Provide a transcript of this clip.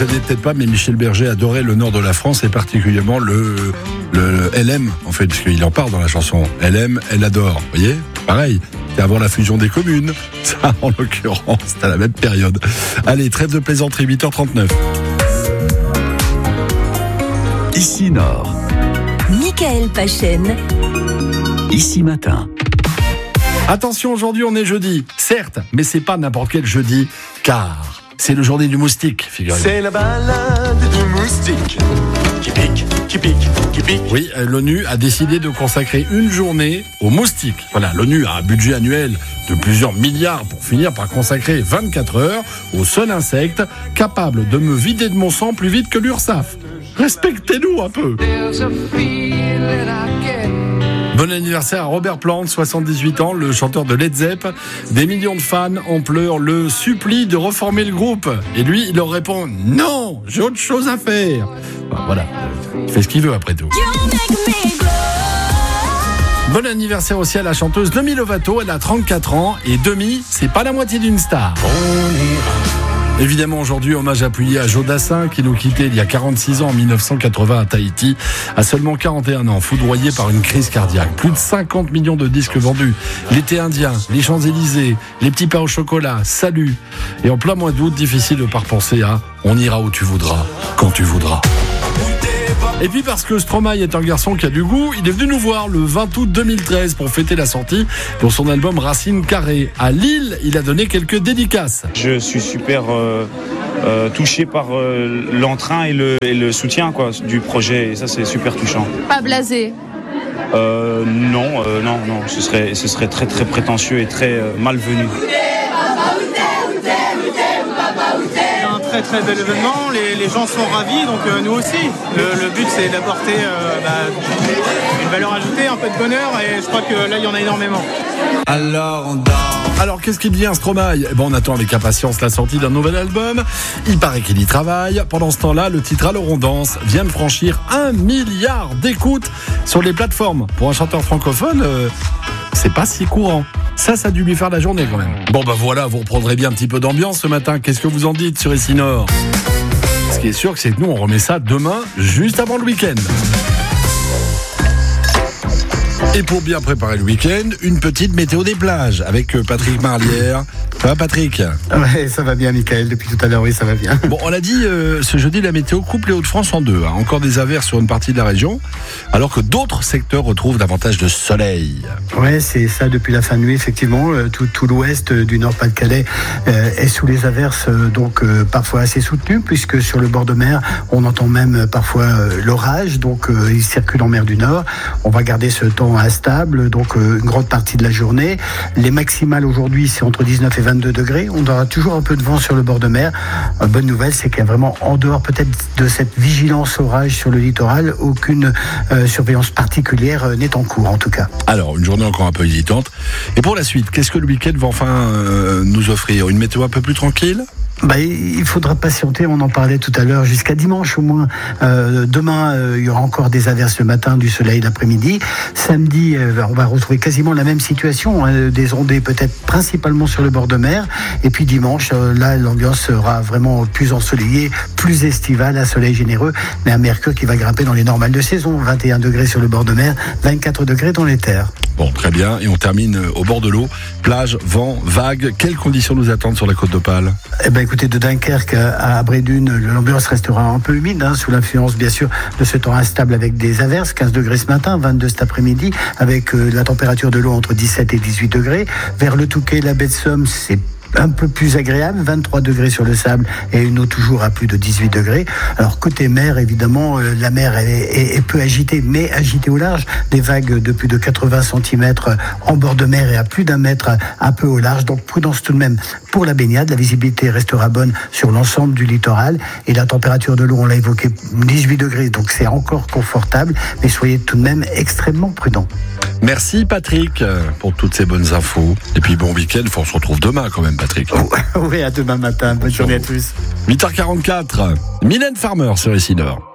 saviez peut-être pas, mais Michel Berger adorait le nord de la France et particulièrement le LM, en fait, parce qu'il en parle dans la chanson. LM, elle adore. Vous voyez, pareil. C'est avant la fusion des communes. Ça, en l'occurrence, c'est à la même période. Allez, trêve de plaisanterie, 8h39. Ici Nord. Michael Pachen. Ici Matin. Attention, aujourd'hui on est jeudi, certes, mais c'est pas n'importe quel jeudi, car c'est le journée du moustique, figurez-vous. C'est la balade du moustique qui pique, qui pique, qui pique. Oui, l'ONU a décidé de consacrer une journée aux moustiques. Voilà, l'ONU a un budget annuel de plusieurs milliards pour finir par consacrer 24 heures au seul insecte capable de me vider de mon sang plus vite que l'URSSAF. Respectez-nous un peu. Bon anniversaire à Robert Plant, 78 ans, le chanteur de Led Zepp. Des millions de fans en pleurent, le supplient de reformer le groupe. Et lui, il leur répond « Non, j'ai autre chose à faire ». Voilà, il fait ce qu'il veut après tout. Bon anniversaire aussi à la chanteuse Demi Lovato, elle a 34 ans. Et Demi, c'est pas la moitié d'une star. Évidemment, aujourd'hui, hommage appuyé à Joe Dassin, qui nous quittait il y a 46 ans, en 1980 à Tahiti, à seulement 41 ans, foudroyé par une crise cardiaque. Plus de 50 millions de disques vendus. L'été indien, les Champs-Élysées, les petits pains au chocolat, Salut. Et en plein mois d'août, difficile de pas repenser à On ira où tu voudras, quand tu voudras. Et puis parce que Stromae est un garçon qui a du goût, il est venu nous voir le 20 août 2013 pour fêter la sortie de son album Racine Carrée. À Lille, il a donné quelques dédicaces. Je suis super touché par l'entrain et le soutien du projet, et ça c'est super touchant. Pas blasé. Non, ce serait très très prétentieux et très malvenu. Très très bel événement, les gens sont ravis, donc nous aussi. Le but c'est d'apporter une valeur ajoutée, un peu de bonheur, et je crois que là il y en a énormément. Alors qu'est-ce qu'il devient Stromae ? On attend avec impatience la sortie d'un nouvel album. Il paraît qu'il y travaille. Pendant ce temps-là, le titre Alors on danse vient de franchir 1 milliard d'écoutes sur les plateformes. Pour un chanteur francophone, c'est pas si courant. Ça a dû lui faire la journée quand même. Bon voilà, vous reprendrez bien un petit peu d'ambiance ce matin. Qu'est-ce que vous en dites sur Ici Nord ? Ce qui est sûr, c'est que nous on remet ça demain, juste avant le week-end. Et pour bien préparer le week-end, une petite météo des plages avec Patrick Marlière. Ça va Patrick ? Ouais, ça va bien Michael, depuis tout à l'heure, oui ça va bien. Bon, on l'a dit, ce jeudi la météo coupe les Hauts-de-France en deux. Encore des averses sur une partie de la région, alors que d'autres secteurs retrouvent davantage de soleil. Ouais, c'est ça depuis la fin de nuit, effectivement. Tout l'ouest du Nord-Pas-de-Calais est sous les averses, donc parfois assez soutenues, puisque sur le bord de mer, on entend même parfois l'orage, donc il circule en mer du Nord. On va garder ce temps instable, donc une grande partie de la journée. Les maximales aujourd'hui, c'est entre 19 et 22 degrés. On aura toujours un peu de vent sur le bord de mer. Bonne nouvelle, c'est qu'il y a vraiment, en dehors peut-être de cette vigilance orage sur le littoral, aucune surveillance particulière n'est en cours en tout cas. Alors, une journée encore un peu hésitante. Et pour la suite, qu'est-ce que le week-end va enfin nous offrir ? Une météo un peu plus tranquille ? Il faudra patienter, on en parlait tout à l'heure, jusqu'à dimanche au moins. Demain, il y aura encore des averses le matin, du soleil l'après-midi. Samedi, on va retrouver quasiment la même situation, des ondées peut-être principalement sur le bord de mer. Et puis dimanche, là, l'ambiance sera vraiment plus ensoleillée, plus estivale, à soleil généreux, mais un mercure qui va grimper dans les normales de saison. 21 degrés sur le bord de mer, 24 degrés dans les terres. Bon, très bien. Et on termine au bord de l'eau. Plage, vent, vagues. Quelles conditions nous attendent sur la côte d'Opale ? Écoutez, de Dunkerque à Brédune, l'ambiance restera un peu humide, sous l'influence bien sûr de ce temps instable avec des averses. 15 degrés ce matin, 22 cet après-midi, avec la température de l'eau entre 17 et 18 degrés. Vers le Touquet, la baie de Somme, c'est un peu plus agréable, 23 degrés sur le sable et une eau toujours à plus de 18 degrés. Alors côté mer, évidemment, la mer est peu agitée, mais agitée au large. Des vagues de plus de 80 cm en bord de mer et à plus d'1 mètre un peu au large. Donc prudence tout de même pour la baignade. La visibilité restera bonne sur l'ensemble du littoral et la température de l'eau, on l'a évoqué, 18 degrés. Donc c'est encore confortable, mais soyez tout de même extrêmement prudents. Merci Patrick pour toutes ces bonnes infos. Et puis bon week-end, on se retrouve demain quand même Patrick. Oui, à demain matin. Bonne journée à tous. 8h44, Mylène Farmer sur Ici Nord.